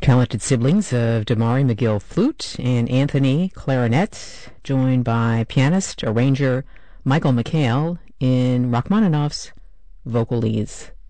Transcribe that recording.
talented siblings of Damari McGill flute and Anthony clarinet, joined by pianist, arranger Michael McHale in Rachmaninoff's vocal leads.